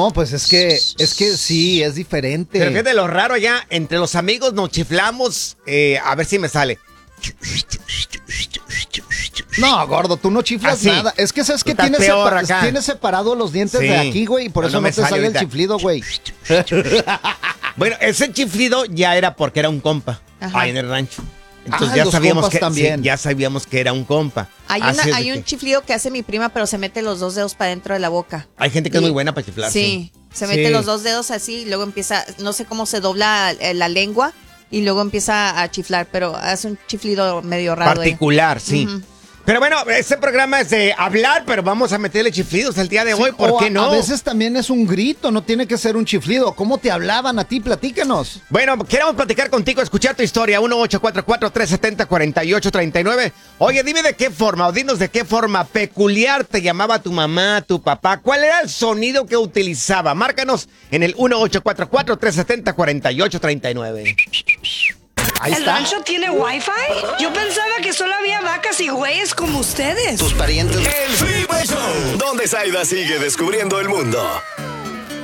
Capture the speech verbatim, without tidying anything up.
No, pues es que, es que sí, es diferente. Pero fíjate lo raro ya, entre los amigos nos chiflamos, eh, a ver si me sale. No, gordo, tú no chiflas Así. nada. Es que sabes que Estás tienes, peor sepa- acá. tienes separado los dientes Sí. de aquí, güey, y por No, eso no no, me te sale sale ahorita. el chiflido, güey. Bueno, ese chiflido ya era porque era un compa. Ajá. Ahí en el rancho. Entonces Ah, ya los sabíamos compas que también. sí, ya sabíamos que era un compa. Hay, Así una, es hay de un que chiflido que hace mi prima, pero se mete los dos dedos para dentro de la boca. hay gente que es Y- muy buena para chiflar. Sí, se mete Sí. los dos dedos así y luego empieza, no sé cómo se dobla eh, la lengua y luego empieza a chiflar, pero hace un chiflido medio raro. eh. Particular, sí. Ujú. Pero bueno, este programa es de hablar, pero vamos a meterle chiflidos el día de hoy, ¿por O qué a- no? A veces también es un grito, no tiene que ser un chiflido. ¿Cómo te hablaban a ti? Platícanos. Bueno, queremos platicar contigo, escuchar tu historia, uno ocho cuatro cuatro, tres siete cero, cuatro ocho tres nueve. Oye, dime de qué forma, o dinos de qué forma peculiar te llamaba tu mamá, tu papá. ¿Cuál era el sonido que utilizaba? Márcanos en el uno ocho cuatro cuatro, tres siete cero, cuatro ocho tres nueve. Ahí ¿El está. rancho tiene wifi? Yo pensaba que solo había vacas y güeyes como ustedes. Tus parientes. El Freeway Show. Donde Zaida sigue descubriendo el mundo.